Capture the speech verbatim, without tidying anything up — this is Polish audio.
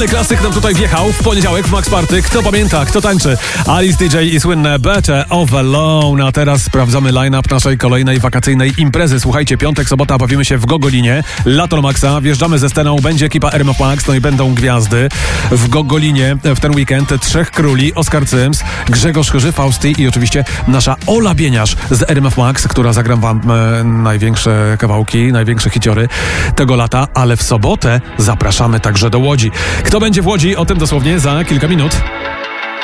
Ale klasyk nam tutaj wjechał w poniedziałek w Max Party. Kto pamięta, kto tańczy? Alice D J i słynne Better Off Alone. A teraz sprawdzamy line-up naszej kolejnej wakacyjnej imprezy. Słuchajcie, piątek, sobota bawimy się w Gogolinie. Lato Maxa, wjeżdżamy ze sceną, będzie ekipa R M F Max, no i będą gwiazdy. W Gogolinie w ten weekend Trzech Króli, Oskar Cyms, Grzegorz Chyży, Fausty i oczywiście nasza Ola Bieniasz z R M F Max, która zagram wam e, największe kawałki, największe hiciory tego lata, ale w sobotę zapraszamy także do Łodzi. Kto będzie w Łodzi? O tym dosłownie za kilka minut.